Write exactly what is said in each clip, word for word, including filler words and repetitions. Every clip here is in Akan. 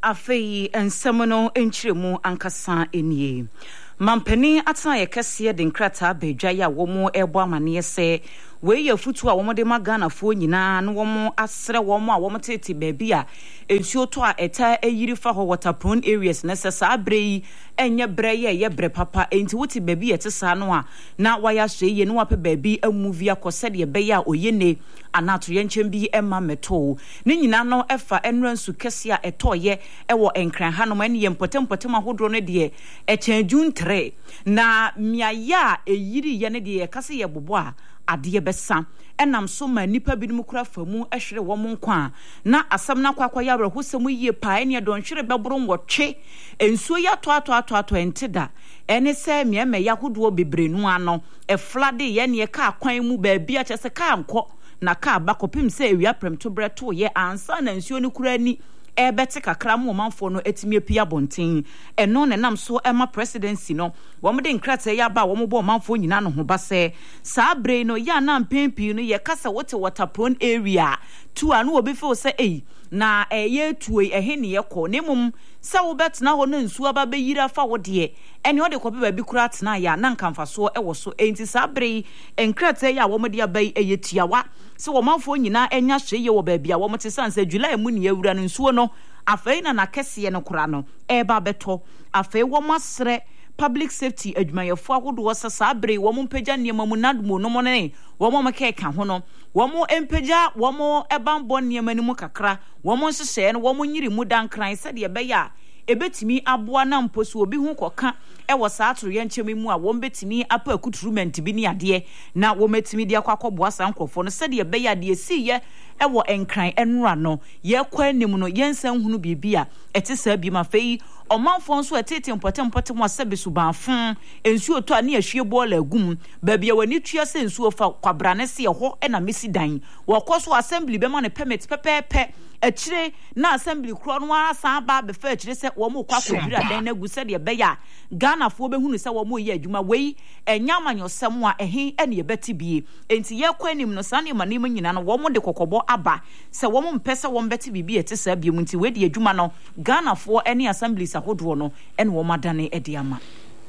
afei ensemono enchiremu ankasa enie mampani atana yekese de nkrata badwa ya womo ebo amane se we ye futu a womo de magana fo nyina no womo asre womo a womo tete baabi a ensuo to a eta eyiri fa ho waterprone areas necessary abrei enye breye ye bre papa enti wuti baabi ye tesa no a na waya hwe ye no wape baabi amuvi akose de be ya oyene anato ye nkyem bi emma meto ne nyina no efa enransu kese a etoye ewo enkran hanom ene ye mpotempotem ahodro no de echen June three na miaya eyiri ye ne de kase ye bobo a ade besa enam so ma nipa binom kura famu ehwere wo nkwa na asam na kwakwa ya bra hosem yie pa ene don hwere bebro nwotwe ensuo ya to ato ato ato entida ene se mieme ya hodo bebrenu ano eflade ye ne ka kwan mu ba bia chese ka anko na ka bakopim se ewia premto breto ye ansa na ensuo ne kura ni ebete kakra mu manfo no etimi apia bonten eno ne nam so ema presidency no wo mo de nkrata ya ba wo mo bo manfo nyina no ho ba se sa bre no ya na mpempi no ye kasa wote waterprone area tu anu obi fe se ei na eye tuoi ehe ne ye ko ne mum sa wo betna ho no nsu aba be yira fa wo de ene wo de ko be ba bi kura tena ya na nkamfa so e wo so enti sa bre nkrata ya wo mo de abai eye tiawa se wo manfo nyina enya hweye wo ba bia wo mo te sanse July mu ne yawura no nsuo no afei na na kese no kura no eba beto afei wo masre public safety adwumayefo ahodo sasa abre wo mo mpagya niema mu nadmo no mo ne wo mo mekeka ho no wo mo empagya wo mo ebambo niema ni mu kakra wo mo nhyehyɛ no wo mo nyiri mu dankran sɛ de be ya ebetimi aboa na mposo obi hu koka e wo saa atoro ye nkyem mu a wo betimi apa akutrement bi ni ade na wo metimi de akwakoboa san krofo no sɛ de be ya de siye e wo enkran enra no ye kwa anim no ye nsan hunu bibia ete saa bi ma fei omanfo nso etete mpotem potem asabe subanfon ensuo to ani ahwie bola agum baabia wani tua sɛ ensuo fa kwabrane se ho e na mesi dan wo koso assembly be ma ne permit pepepe achire na assembly kro no asa ba be fa achire se wo mo kwa kodura dan na gu se de be ya Ghana fo be hunu se wo mo ye adwuma wei enya amanyosem a ehe ene yebeti bie enti ye kwa anim no sane ma ne nyina no wo mo de kokobo aba se wo mo mpese wo mbeti bibie ete sa bie mu nti we de adwuma no Ghana fo ene assembly ahodo no ene wo madane ede ama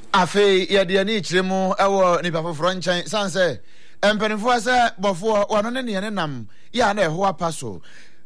afi ye de ani kiremu ewo nipa foforo nkyɛn sanse empenifo ase bofo wano ne ne nam ya na eho apaso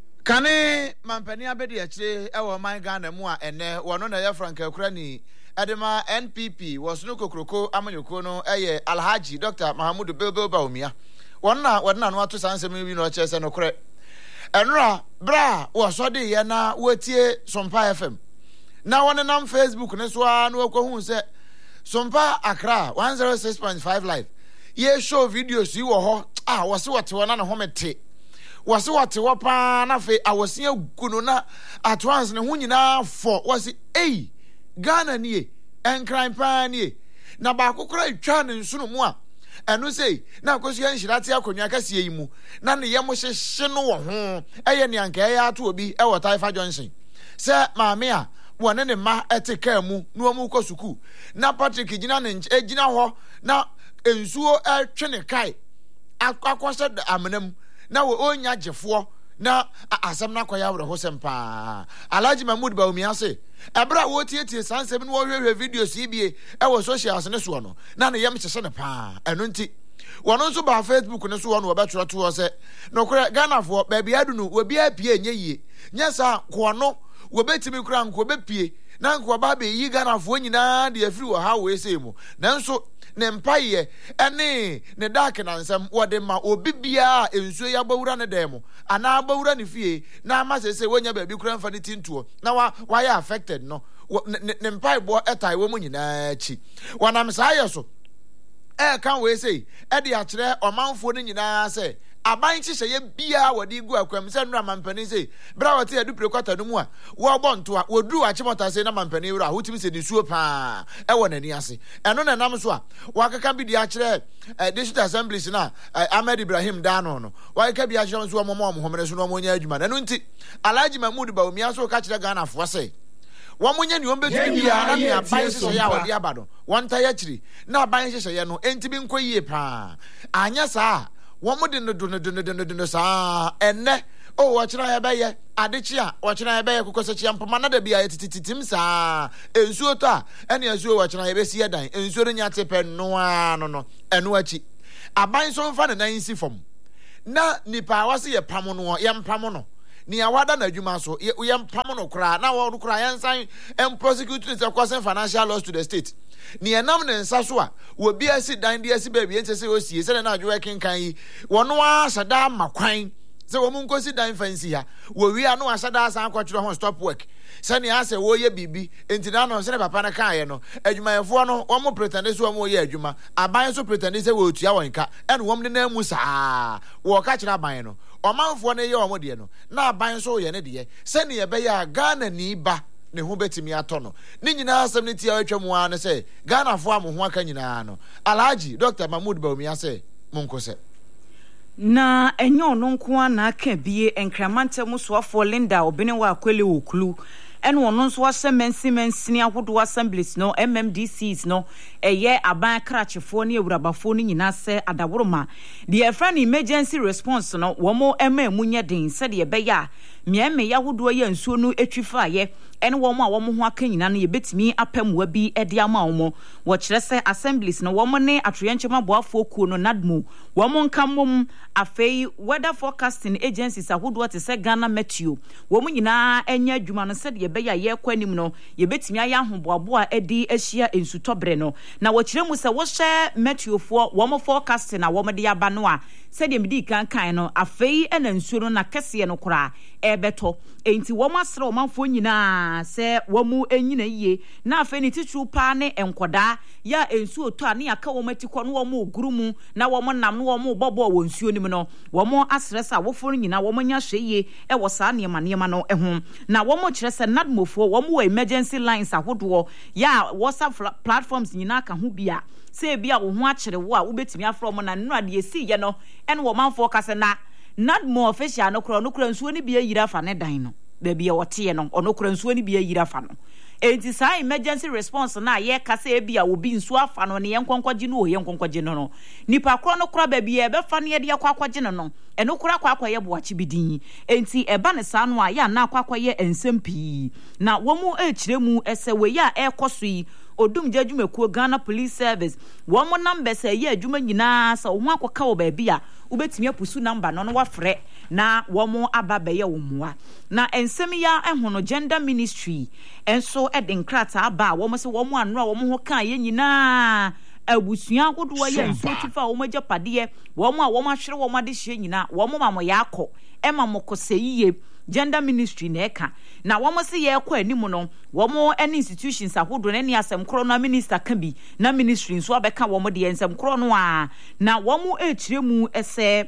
kane mampani abedi akire ewo man Ghana mu a ene wono na ye Frank Akurani edema N P P wosunu kokroko amanyoko no eye Alhaji Doctor Mahamudu Bilbil Baumia wonna wonna no ato sansem bi no kyerese no kore enra bra wo so de ye na wotie Sompa F M na wona nam Facebook ne so a no akohu se Sompa Accra one oh six point five live ye show videos yi wo ho ah wo se wote wona na ho mete wo se wote wo pa na fe awosia guno na at once ne ho nyina fo wo se ei Ghana nie enkran pa nie na ba kokora twa ne nsuno mu a eno sei na akosu ya nhirate akonwa kase yi mu na ne yemo hyehye no wo ho eye ne anka ya ato obi e wo Taifa Johnson se maame a wone ne ma eteka mu no mu kɔ suku na Patrick gina ne gina ho na ensuo etwe ne kai akwakwose amenam na wo onya gefo na asam na kwaya wure ho sempa Alhaji Mahmud Baumia se ebra wo tietie sansem no wo hwehwe video si bie e wo socials ne so no na ne yem hyehye ne pa eno nti wono nso ba Facebook ne so wo no wo betro to se no kure Ghana fo ba bia du no wo bia pie enye yie nya sa ko no wo betimi kura nko be pie na nko ba be yi Ghana fo nyina de afiri wo ha wo ese mu nanso ne mpaye ene ne dark na nsam wode ma obi bia ensuo ya bawura ne demo ana bawura ne fie na amasese wonya ba bi kura mfa ne tintuo na wa why affected no ne mpaye bo etai wo mu nyina chi wanam sa yeso e kan we sei e de a kire omanfo ne nyina se aban hyehyɛ bia wodi gu akwam sɛ nura mampani sei bra wote adu prekwata no mu a wo bonto a woduru achimota sei na mampani wura hotimi se disuo pa e wɔ nani ase ɛno na nam so a wakaka bi di akyerɛ district assemblies na Ahmed Ibrahim Dano no wakaka bi akyerɛ so mo mo homere so no mo nya adwuma ɛno nti Alhaji Mahmud Baumia so ka kyerɛ Ghana fo se wo mo nya ni ombetu bia na me aban hyehyɛ ya wodi abado won ta ya kyiri na aban hyehyɛ no enti bi nkɔ yie pa anya saa womo de no do no do no do no sa enne oh wachira ya beye adechi a wachira ya beye kokosechi ampama na da bia titititim saa ensuo to a ene ensuo wachira ya besi dan ensuo nya tepe no a no no eno achi aban so mfa na nan si fom na nipa wase ye pam no ye mpam no ni awada na adwuma so ye mpam no kra na wo no kra ye nsan em prosecute the cause financial loss to the state ni enam ne nsa so a wo bia si dan dia si ba bi ente se o sie se na adwo kenkan yi wono a sada makwan se wo mun kosi dan fancy ha wo wi anu asada asan kwatwere ho stop work se ne ase wo ye bibi enti na no se ne papa na kan ye no adwumayefo no wo mo pretend se wo mo ye adwuma aban so pretend se wo tua wonka ene wo mo na mu saa wo ka kira aban no omanfo ne ye wo mo de no na aban so ye ne de se ne ye be ya Ghana ni ba ne ho betimi ato no ni nyina asem ne tia atwa mu an se Ghana fo am ho aka nyina no Alhaji Doctor Mahmood Bawumia se monko se na enyo no nko na aka bie enkramante musoafo Linda Obene wa akwele okulu eno ono nso asemensi mensini ahodo assemblies no M M D Cs no eye aban krachefo ne ewurabafo no nyina se adaworoma the efra emergency response no womo ema emunye den se de beya mieme yahodo ye nsuo no etwifa ye ene womo a womo ho aka nyina no ye betimi apamwa bi ede ama womo wo kire se assemblies no womo ne atoyenchema boafo kuo no nadmo womo nkamom afei weather forecasting agencies ahodo te se Ghana Meteo womo nyina enya adwuma no se de beya ye kwanim no ye betimi aya ahoboabo edi ahia ensutobre no na wo kire mu se wo hye Meteofo womo forecasting na womo de aba no a se de medi kan kan no afei ena nsuo no na kese no kora ebeto enti womo asra omanfo nyina se womu enyina yie na afei ni titru pa ne enkoda ya ensuo to ane aka womatikọ no womu ogurumu na womo nam no womo bobo wo nsuo nim no womo asresa wofo nyina womo nya hweye e wo saa ne manema no ehun na womo kirese nadmofo womo wa emergency lines ahodo ya WhatsApp platforms nyina ka ho bia se bia wo ho akere wo a wo betimi afro mo na nnu ade esi ye no ene wo manfo kase na nadmo official no kro no kro nsuo ni bia yira fa ne dan no ba bia wote no ono kro nsuo ni bia yira fa no enti sa emergency response na ye kase e bia obi nsuo afa no ne yenkonkwaje no ye yenkonkwaje no no nipa kro no kro ba bia e be fa ne ye de akwakwaje no no eno kro akwakwaye boache bidin enti eba ne sa no a ya na akwakwaye ensempii na womu e kiremu ese we ya e koso yi odum jadwumekuo Ghana Police Service womo number say ye adwuma nyina sa wo ho akoka wo ba bia ubetimi apusu number no no wafre na womo ababaye wo moa na ensem ya ehono gender ministry enso edenkrata aba womo se womo anro womo ho kan ye nyina abusua godo ye enso tifa womo japade womo a womo ahwere womo ade hye nyina womo mamo ya akọ ema mokoseyiye gender ministry na eka na womo se ye ekọ animu no womo any institutions ahodo na ni asem kro na minister ka bi na ministry nso abeka womo de ensem kro no a na womo ekiremu ese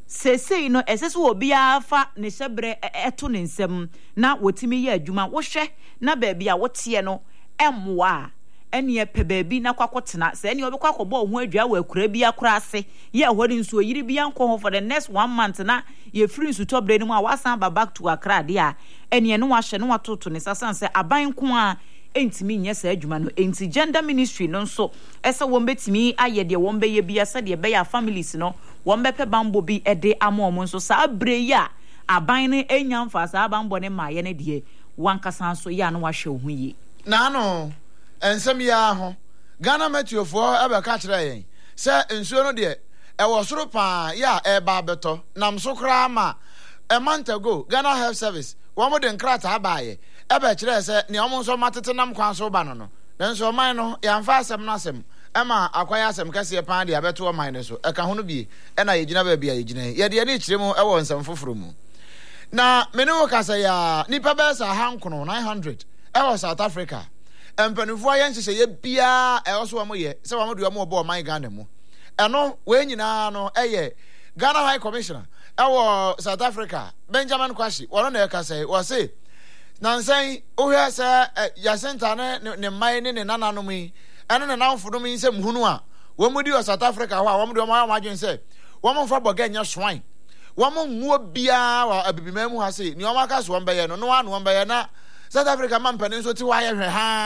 sesei no ese so obi afa ne hyebre eto ne nsem na wotimi ye adwuma wo hwe na ba bia wote no emwa ene pe baabi na kwakotena se ene obekwa kwobọ ho adwa wa akura bi akura ase ye ahori nso yiri bi anko ho for the next one month na ye free nso tobre ni mu a wasan ba back to Accra de a ene no wa hye no watoto ne sasan se aban ko a entimi nye sa adwuma no enti gender ministry no nso ese won betimi aye de won beye bia se de be ya families no won bepe bambo bi ede amom nso sa abre ya aban ne enya mfa sa bambo ne maye ne de wankasa nso ya no wa hwe ho yi na no ensem ya ho Ghana Meteofo abeka kire yen se ensuo no de e wo soro pa ya e ba beto nam so kra ma a month ago Ghana Health Service wo mo de nkrata abaye ebe kire se ne omo nso matete nam kwan so ba no no nso man no ya mfa asem no asem ema akwaya asem kase pan de abeto o man ne so e ka ho no bi e na yegina ba bia yegina ye de ne kire mu e wo nsem foforo mu na mene wo kasa ya nipa ba sa hankono nine hundred e wo South Africa empanifo ayen hye ye bia e so wo ye se wo do mo bo man Ghana mu eno we nyina no eye Ghana High Commissioner e wo South Africa Benjamin Kwashi wono na e kasa wo say nansan ohia se yasenta ne ne mai ne ne nananom yi ene ne nanfodom yi se mhunu a wo mudi o South Africa ho a wo mudi o ma adwen se wo mo fa boga nya swine wo mo muo bia wa abibimamu ha se ni o ma ka so won be ye no no anu won be ye na South Africa man panin so ti wa ye hwe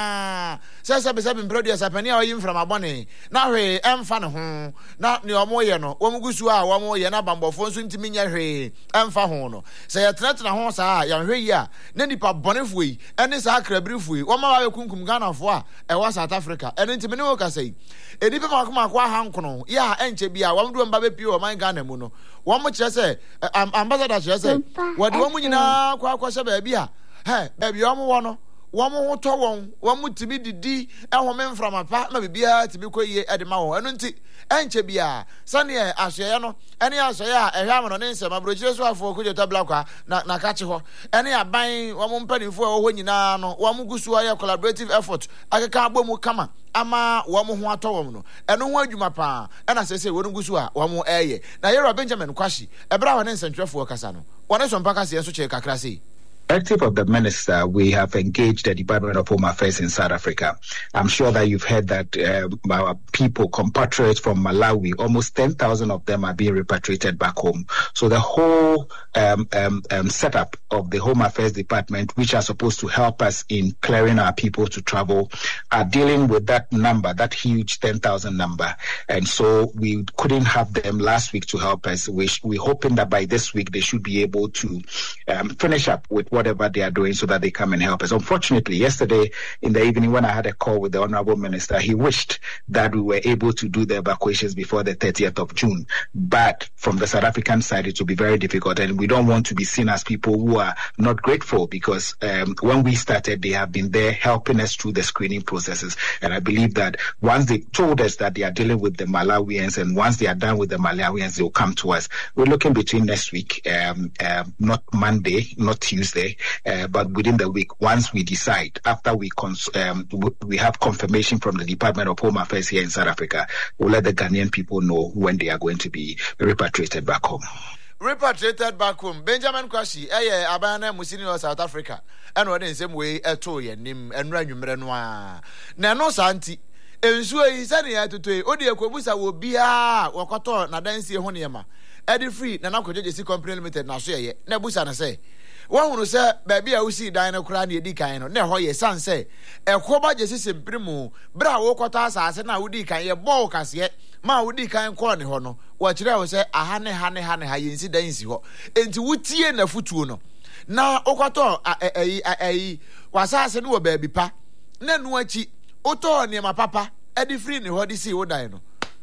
ha se se be se be producer panin a oyi mfram abone na hwe emfa ne ho na ne omo ye no wo mugusu a wo mo ye na bambofo nso ntimi nya hwe emfa ho no se ye tenatena ho saa ya hwe yi a na nipa bonefo yi ene saa krabrifo yi wo ma wa kunkum Ghana fo a e wa South Africa ene ntimi ne wo ka sei edipe makoma kwa hankono ya enche bia wo mdo mba be pie o man Ghana mu no wo mo kire se ambassador kire se wo de wo mu nyina kwa kwa se ba bia he baby omo wono wo mo ho to won wo mo timi didi ehome mframa pa na bibia timi koyie ede ma wo eno nti enche bia sane asoye no ene asoye a ehwa mo no ne nsema brochire so afo ko jota blakwa na na kache ho ene aban wo mo mpanifo wo ho nyina no wo mo gusu aye collaborative effort akeka agbomu kama ama wo mo ho ato wo no eno ho adwuma pa ena sese wo ngusu a wo mo eye na Yero Benjamin Kwashi ebra wo ne nsentwefo kasa no wona so mpaka se so che kakra sei. Active of the minister, we have engaged the Department of Home Affairs in South Africa. I'm sure that you've heard that uh, our people, compatriots from Malawi, almost ten thousand of them are being repatriated back home. So the whole um, um, um, setup of the Home Affairs Department, which are supposed to help us in clearing our people to travel, are dealing with that number, that huge ten thousand number. And so we couldn't have them last week to help us. We sh- we're hoping that by this week they should be able to um, finish up with whatever they are doing so that they come and help us. Unfortunately, yesterday in the evening when I had a call with the Honorable Minister, he wished that we were able to do the evacuations before the thirtieth of June. But from the South African side, it will be very difficult, and we don't want to be seen as people who are not grateful, because um, when we started, they have been there helping us through the screening processes. And I believe that once they told us that they are dealing with the Malawians, and once they are done with the Malawians, they will come to us. We're looking between next week, um, uh, not Monday, not Tuesday, Uh, but within the week, once we decide, after we cons- um, we have confirmation from the Department of Home Affairs here in South Africa, we'll let the Ghanaian people know when they are going to be repatriated back home. Repatriated back home. Benjamin Kwashi, eh, abana musini of South Africa, and what in same way, a toy and nim and ranum noir. Nano Santi. Ensuo yi sani ya tutoe odi ekwobusa wo bia wakoto na dansi ho niema edi free na nakoje jesi company limited na so ye na busa na say won hunu se ba bia wo si dan na kura na edi kan no na ho ye san say ekoba jesi semprimu bra wo koto asase na wodi kan ye bo kase ma wodi kan ko ne ho no wa kire wo se aha ne ha ne ha ne ha yensi dansi ho enti wutie na futuo no na okoto ayi ayi wasase no wo ba bi pa na nu achi oto niema papa edi free ni ho di si wo dan no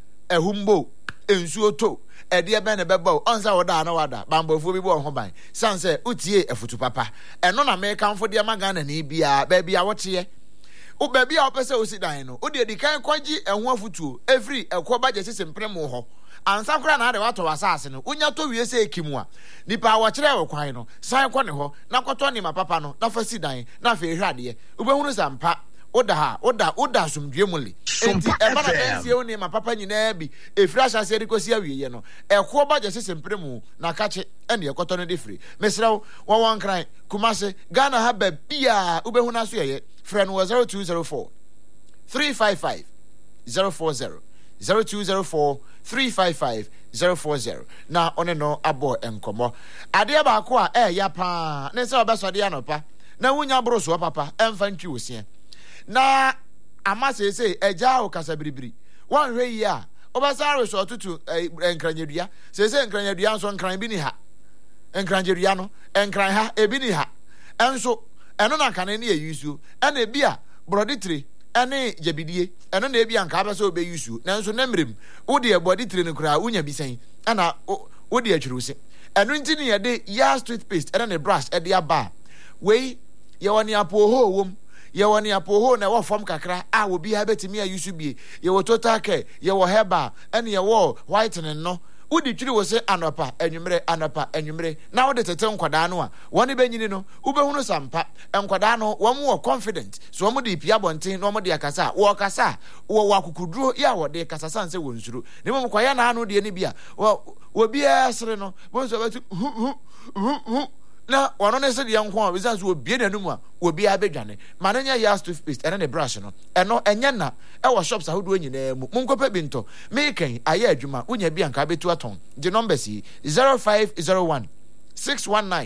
ehumbo ensuo to edi ebe ne bebo onza wo da na wada bambofo bi bo ho ban sanse utie efutu papa eno na me kanfo de magana na bia ba bia wote o ba bia opese o si dan no o de edi kan kwaji ehu afutuo efri ekoba je sese mpremu ho ansa kura na ade wato wasase no unya to wie se ekimu a nipa wo kire wo kwan no san kɔ ne ho na kɔtɔ ni ma papa no na fa si dan na fa ehwade ubehunu sampa oda ha oda oda sumdwe muli enti e bana bensie oni ma papa nyina bi efira hyase de kosi awiye no ekwo ba je sese mpremu na kache ene ekoto no de firi mesrew wo won kran Kumase Ghana ha ba bia ubehu na so ye frɛ no zero two zero four three five five zero four zero zero two zero four three five five zero four zero na one no abo enkomo ade ba ko a e ya pa ne se obesode anopa na wunya broso papa emfa ntwi osia na amase say eja o kasa biribiri wan hwe yi a obasare so tutu enkranyadua say say enkranyadua nso nkran bi ni ha enkranyadua no enkran ha ebi ni ha enso eno na kan ne eyusu ena ebi a broditire ene jabidie eno na ebi anka abasa obe yusu na nso namrem wo de broditire ne kura unya bisan ana wo de atwiruse eno ntini ye de ya street paste ena ne brush e de aba we ye woni apo ho wom ye woni apoho na wo fom kakra a wo bi ha betimi ayusu bie ye wo total care ye wo heba ene ye wo whitening no udi twiri wo se anopa enwumre anopa enwumre na wo de tete nkwada no a woni benyini no ubehunu sampa nkwada no wo mo confident so wo mo de pia bonten no mo de akasa wo kasa wo wakukuduro ya wo de kasa sanse wo nsuro ne mo kwaya na anu de ne bia wo wo bia sere no bo so beti na wano ne se de yanko a bizanso obie nanum a obi abedwane mananya ya toothpaste ene ne brush no eno enye na e wo shops ahodo nyina mu munkopa bi nto me kan aye adwuma unya bi anka betu aton the numbers yi zero five zero one six one nine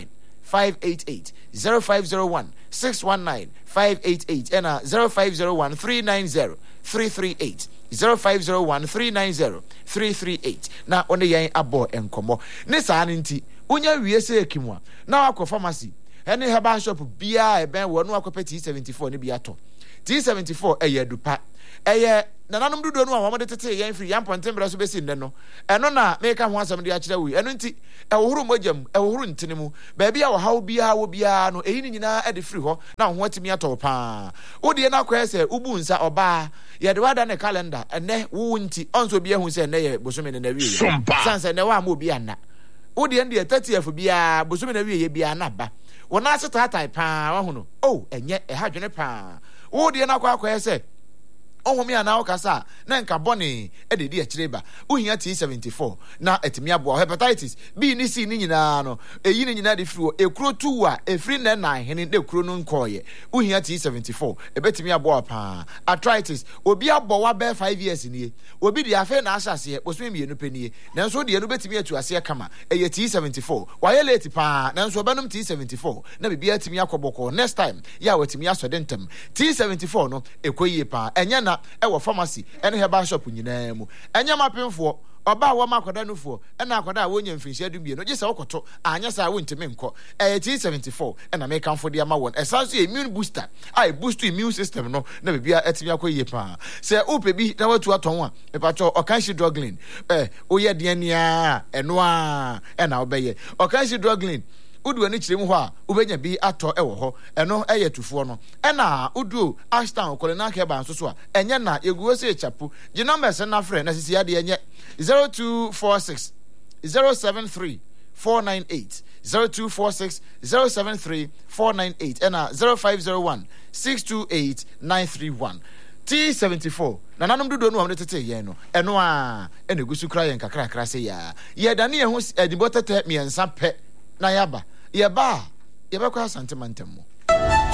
five eight eight zero five zero one six one nine five eight eight and uh, zero five zero one three nine zero three three eight zero five zero one three nine zero three three eight na one yen abo enkomo ne saa nti unya wiese ekimwa na akọ pharmacy ene herbal shop bia e ben wo no akọ T seventy-four ne bia to T seventy-four eye dupa eye nananom dudu no a wo de tete yen free yamponte mbra so besi nne no eno na meka ho asem de a kire wi eno nti e wohuru mogam e wohuru ntene mu ba bia wo hawo bia wo bia no eyi ni nyina e de free ho na ho atimi ato pa wo de na akọ ese ubu nsa oba ye de wada ne calendar ene wo nti onso bia hu se ne ye bosome ne na wi sanse ne wa ma obi ana wo de ndi thirtieth bia bosome na wi ye bia na ba wo na aseta tai pa wa hu no oh enye e ha dwene pa wo de na akọ akọ ese ohumi ana okasa na nka boni ededi akireba uhia T seventy-four na etimi abo hepatitis B ni C ni nyina no eyi ni nyina de firi ekuro two a efiri na na hene de ekuro no nkoye uhia T seventy-four ebetimi abo pa arthritis obi abo wa be five years ni obi de afa na asase osumi mienu penie nanso de no betimi atu ase kama eye T seventy-four wa ye late pa nanso obanum T seventy-four na bibia atimi akoboko next time ya watimi asodentem T seventy-four no ekoyie pa enya na ewo pharmacy ene herbal shop nyina mu enya mapemfo oba wo makoda nufo ena akoda wo nya mfinhia dumie no gisa wokoto anya sa wo ntimi nko eh T seventy-four ena make am for dia ma won esanso immune booster ai boost immune system no na bibia atimi akoyie pa se upe bi na watu aton a mepacho okanshi druglin eh oye de ania eno a ena obeye okanshi druglin udu ani kirem ho a ubenya bi ato ewo ho eno eye tufo no ena udu ashtown kolena keba nso so a enye na yeguo se chapu gi numbers na frɛ na sisi ade enye zero two four six zero seven three four nine eight zero two four six zero seven three four nine eight ena zero five zero one six two eight nine three one T seventy-four na nanom dudu no amne tete yen no eno a ena gusu kra yen kakra kakra se ya ye dane ye ho edibotete miensa pe na yaba ye ba ye be kwa asante mantem mo